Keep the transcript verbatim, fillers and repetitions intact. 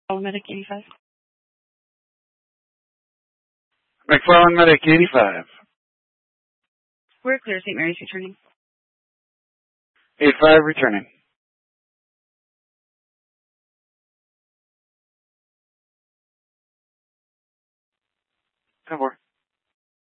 Oh, Medic eighty-five. McFarland Medic eighty-five. We're clear. Saint Mary's returning. eighty-five returning. ten four.